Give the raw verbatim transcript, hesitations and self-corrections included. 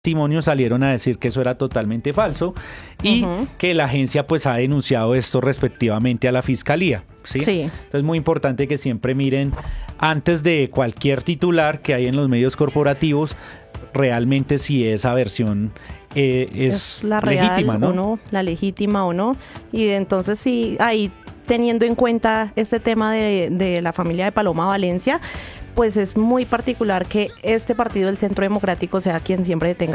testimonios salieron a decir que eso era totalmente falso y uh-huh. que la agencia pues ha denunciado esto respectivamente a la fiscalía, ¿sí? Sí. Entonces es muy importante que siempre miren antes de cualquier titular que hay en los medios corporativos realmente si esa versión eh, es, es la real legítima, ¿no? o no, la legítima o no, y entonces sí, ahí teniendo en cuenta este tema de, de la familia de Paloma Valencia, pues es muy particular que este partido del Centro Democrático sea quien siempre tenga